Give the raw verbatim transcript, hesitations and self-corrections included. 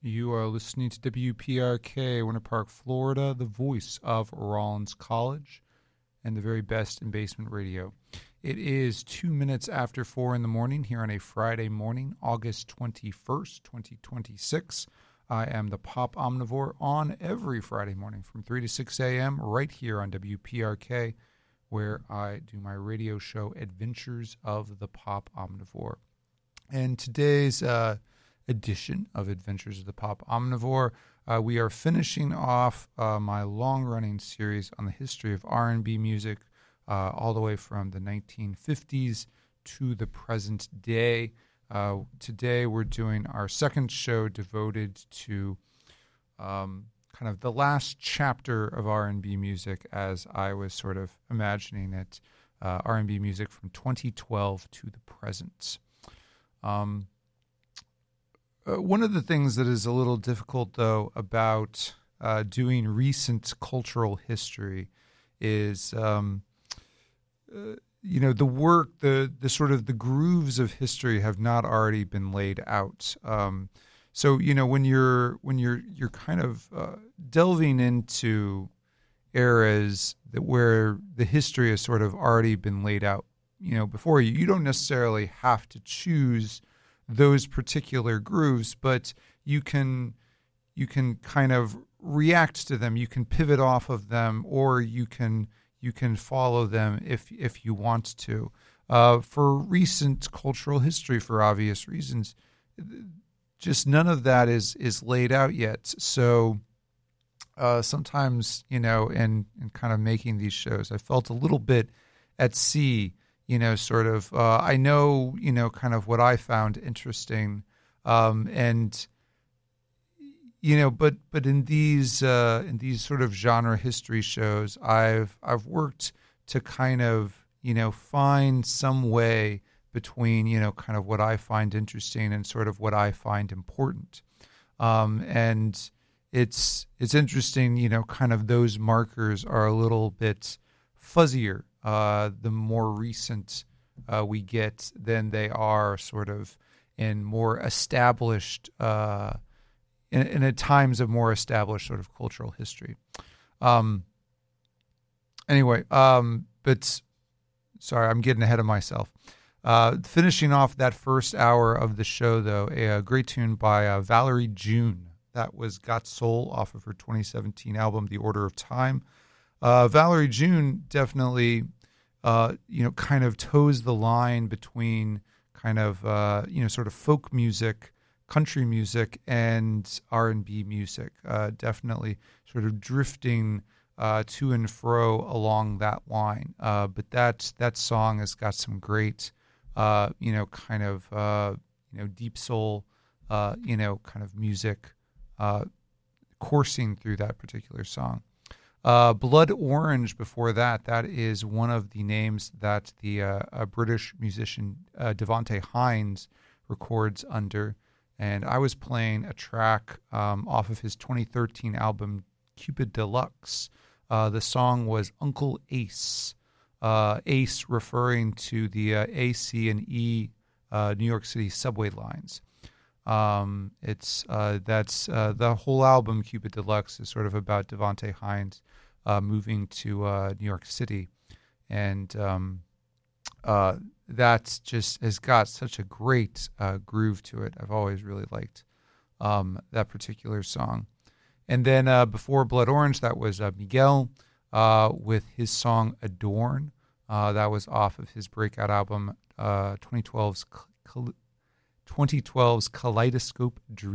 You are listening to W P R K, Winter Park, Florida, the voice of Rollins College and the very best in basement radio. It is two minutes after four in the morning here on a Friday morning, August twenty-first, twenty twenty-six. I am the Pop Omnivore on every Friday morning from three to six a.m. right here on W P R K, where I do my radio show, Adventures of the Pop Omnivore. And today's uh, edition of Adventures of the Pop Omnivore, uh, we are finishing off uh, my long-running series on the history of R and B music, uh, all the way from the nineteen fifties to the present day. Uh, today we're doing our second show devoted to um, kind of the last chapter of R and B music as I was sort of imagining it, uh, R and B music from twenty twelve to the present. Um, uh, one of the things that is a little difficult, though, about uh, doing recent cultural history is, um, uh, you know, the work, the the sort of the grooves of history have not already been laid out. Um, so, you know, when you're when you're you're kind of uh, delving into eras that where the history has sort of already been laid out, you know, before you, you don't necessarily have to choose those particular grooves, but you can you can kind of react to them. You can pivot off of them, or you can you can follow them if if you want to. Uh, for recent cultural history, for obvious reasons, just none of that is is laid out yet. So uh, sometimes, you know, in in kind of making these shows, I felt a little bit at sea. You know, sort of, uh, I know, you know, kind of what I found interesting. Um, and, you know, but but in these uh, in these sort of genre history shows, I've I've worked to kind of, you know, find some way between, you know, kind of what I find interesting and sort of what I find important. Um, and it's it's interesting, you know, kind of those markers are a little bit fuzzier Uh, the more recent uh, we get than they are sort of in more established, uh, in, in a times of more established sort of cultural history. Um, anyway, um, but sorry, I'm getting ahead of myself. Uh, finishing off that first hour of the show, though, a, a great tune by uh, Valerie June. That was Got Soul off of her twenty seventeen album, The Order of Time. Uh, Valerie June definitely, uh, you know, kind of toes the line between kind of, uh, you know, sort of folk music, country music, and R and B music. Uh, definitely sort of drifting uh, to and fro along that line. Uh, but that that song has got some great, uh, you know, kind of, uh, you know, deep soul, uh, you know, kind of music uh, coursing through that particular song. Uh, Blood Orange before that, that is one of the names that the uh, a British musician uh, Devonte Hines records under. And I was playing a track um, off of his twenty thirteen album, Cupid Deluxe. Uh, the song was Uncle Ace. Uh, Ace referring to the uh, A, C, and E uh, New York City subway lines. Um, it's uh, that's uh, the whole album, Cupid Deluxe, is sort of about Devonte Hines uh, moving to uh, New York City, and um, uh, that just has got such a great uh, groove to it. I've always really liked um, that particular song. And then uh, before Blood Orange, that was uh, Miguel uh, with his song Adorn. Uh, that was off of his breakout album, uh, twenty twelve's twenty twelve's Kaleidoscope Dream.